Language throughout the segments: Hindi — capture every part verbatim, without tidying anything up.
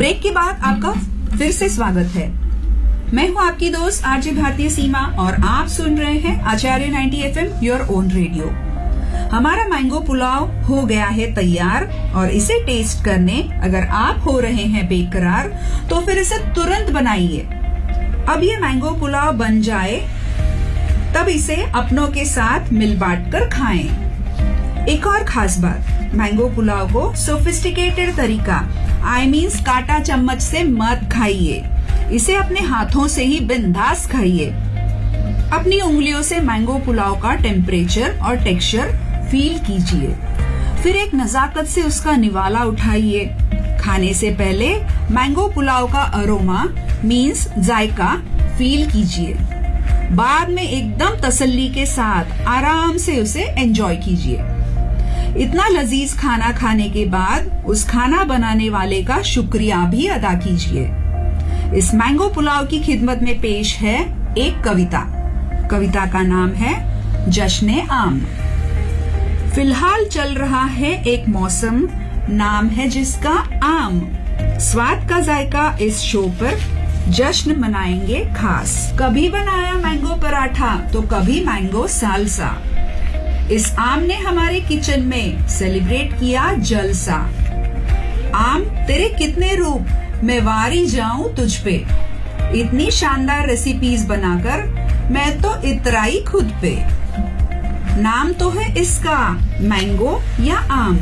ब्रेक के बाद आपका फिर से स्वागत है। मैं हूं आपकी दोस्त आरजे भारतीय सीमा और आप सुन रहे हैं आचार्य ninety F am your own radio. हमारा मैंगो पुलाव हो गया है तैयार और इसे टेस्ट करने अगर आप हो रहे हैं बेकरार तो फिर इसे तुरंत बनाइए। अब ये मैंगो पुलाव बन जाए तब इसे अपनों के साथ मिल बांट कर खाएं। एक और खास बात, मैंगो पुलाव को सोफिस्टिकेटेड तरीका आई मीन्स कांटा चम्मच से मत खाइए, इसे अपने हाथों से ही बिंदास खाइए। अपनी उंगलियों से मैंगो पुलाव का टेम्परेचर और टेक्सचर फील कीजिए, फिर एक नजाकत से उसका निवाला उठाइए। खाने से पहले मैंगो पुलाव का अरोमा मीन्स जायका फील कीजिए। बाद में एकदम तसल्ली के साथ आराम से उसे एंजॉय कीजिए। इतना लजीज खाना खाने के बाद उस खाना बनाने वाले का शुक्रिया भी अदा कीजिए। इस मैंगो पुलाव की खिदमत में पेश है एक कविता। कविता का नाम है जश्न आम। फिलहाल चल रहा है एक मौसम, नाम है जिसका आम। स्वाद का जायका इस शो पर जश्न मनाएंगे खास। कभी बनाया मैंगो पराठा तो कभी मैंगो सालसा। इस आम ने हमारे किचन में सेलिब्रेट किया जलसा। आम तेरे कितने रूप मैं वारी जाऊं तुझ पे। इतनी शानदार रेसिपीज बनाकर मैं तो इतराई खुद पे। नाम तो है इसका मैंगो या आम,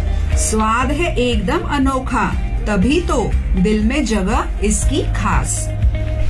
स्वाद है एकदम अनोखा, तभी तो दिल में जगह इसकी खास।